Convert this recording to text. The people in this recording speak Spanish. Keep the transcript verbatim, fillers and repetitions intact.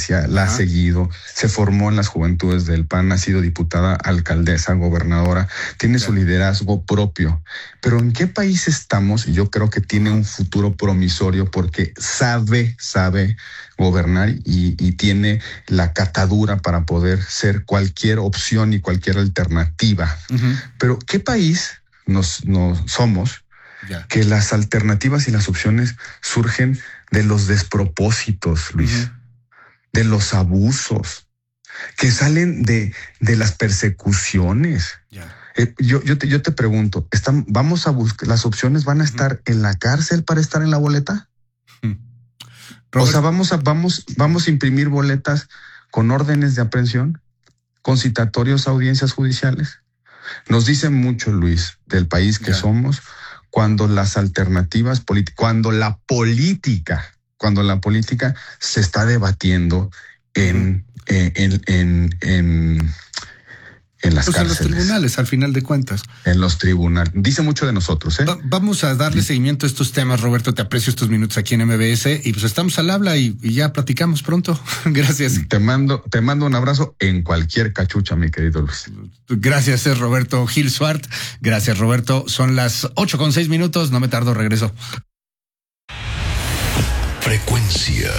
Iglesia, la Ajá. ha seguido, se formó en las juventudes del P A N, ha sido diputada, alcaldesa, gobernadora, tiene claro. su liderazgo propio. Pero ¿en qué país estamos? Yo creo que tiene un futuro promisorio porque sabe, sabe gobernar y, y tiene la catadura para poder ser cualquier opción y cualquier alternativa. Uh-huh. Pero ¿qué país nos, nos somos yeah. que las alternativas y las opciones surgen de los despropósitos, Luis, uh-huh. de los abusos, que salen de, de las persecuciones? Yeah. Eh, yo, yo, te, yo te pregunto, ¿están, vamos a buscar, las opciones van a estar uh-huh. en la cárcel para estar en la boleta? Uh-huh. O sea, vamos a, vamos, vamos a imprimir boletas con órdenes de aprehensión, con citatorios a audiencias judiciales. Nos dicen mucho, Luis, del país que yeah. somos, cuando las alternativas políticas, cuando la política, cuando la política se está debatiendo en, uh-huh. en, en, en, en, en las pues cárceles. En los tribunales, al final de cuentas. En los tribunales. Dice mucho de nosotros, ¿eh? Va, vamos a darle sí. seguimiento a estos temas, Roberto. Te aprecio estos minutos aquí en M B S y pues estamos al habla y, y ya platicamos pronto. Gracias. Te mando, te mando un abrazo en cualquier cachucha, mi querido Luis. Gracias, es Roberto Gil Suart. Gracias, Roberto. Son las ocho con seis minutos. No me tardo, regreso. Frecuencia.